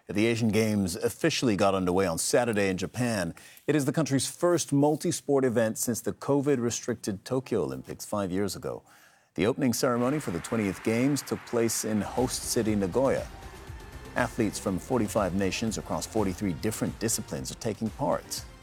The Asian Games officially got underway on Saturday in Japan. It is the country's first multi-sport event since the COVID-restricted Tokyo Olympics 5 years ago. The opening ceremony for the 20th Games took place in host city Nagoya. Athletes from 45 nations across 43 different disciplines are taking part.